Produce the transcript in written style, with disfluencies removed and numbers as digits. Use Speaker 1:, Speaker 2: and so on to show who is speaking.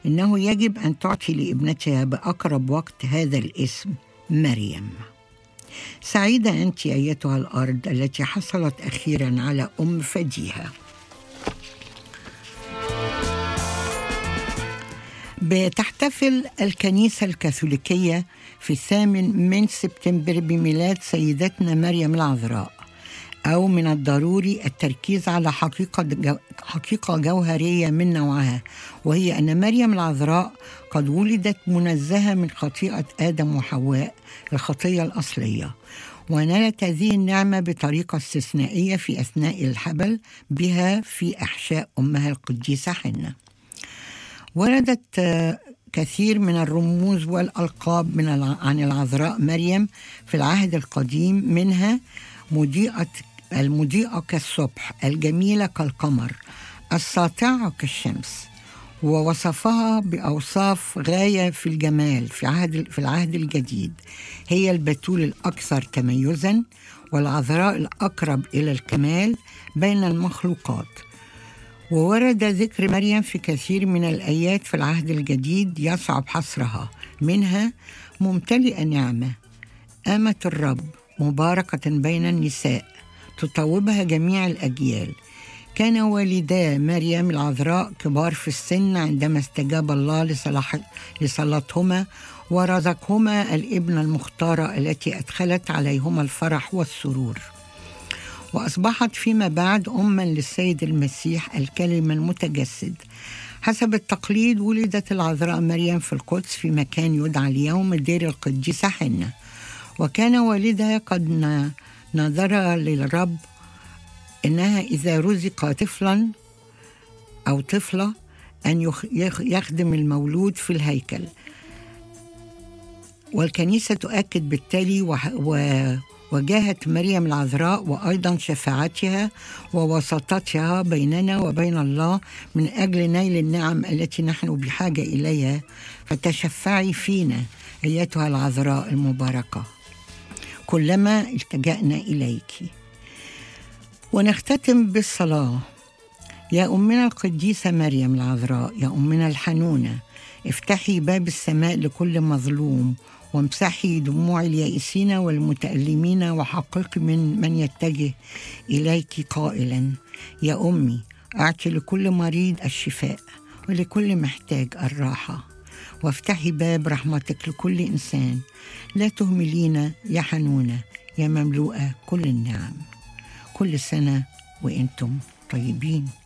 Speaker 1: إنه يجب أن تعطي لابنتها بأقرب وقت هذا الاسم مريم. سعيدة أنت أيتها الأرض التي حصلت أخيرا على أم فديها. بتحتفل الكنيسة الكاثوليكية في 8 سبتمبر بميلاد سيدتنا مريم العذراء، أو من الضروري التركيز على حقيقة جوهرية من نوعها، وهي أن مريم العذراء قد ولدت منزهة من خطيئة آدم وحواء الخطية الأصلية، ونالت هذه النعمة بطريقة استثنائية في أثناء الحبل بها في أحشاء أمها القديسة حنة. وردت كثير من الرموز والألقاب عن العذراء مريم في العهد القديم، منها المضيئة كالصبح، الجميلة كالقمر، الساطعة كالشمس، ووصفها بأوصاف غاية في الجمال في العهد الجديد. هي البتول الأكثر تميزاً والعذراء الأقرب إلى الكمال بين المخلوقات. وورد ذكر مريم في كثير من الآيات في العهد الجديد يصعب حصرها، منها ممتلئة نعمة، آمة الرب، مباركة بين النساء، تطوبها جميع الأجيال. كان والدا مريم العذراء كبار في السن عندما استجاب الله لصلاتهما ورزقهما الابن المختارة التي أدخلت عليهما الفرح والسرور، وأصبحت فيما بعد أماً للسيد المسيح الكلمة المتجسد. حسب التقليد ولدت العذراء مريم في القدس في مكان يدعى اليوم دير القديسة حنة، وكان والدها قد نظر للرب إنها إذا رزق طفلاً أو طفلة أن يخدم المولود في الهيكل. والكنيسة تؤكد بالتالي وجاهة مريم العذراء وأيضا شفاعتها ووساطتها بيننا وبين الله من أجل نيل النعم التي نحن بحاجة إليها، فتشفعي فينا أيتها العذراء المباركة كلما التجأنا إليك. ونختتم بالصلاة. يا أمنا القديسة مريم العذراء، يا أمنا الحنونة، افتحي باب السماء لكل مظلوم، وامسحي دموع اليائسين والمتألمين، وحققي من يتجه إليك قائلا: يا أمي، أعطي لكل مريض الشفاء ولكل محتاج الراحة، وافتحي باب رحمتك لكل إنسان. لا تهملينا يا حنونة، يا مملوءة كل النعم. كل سنة وإنتم طيبين.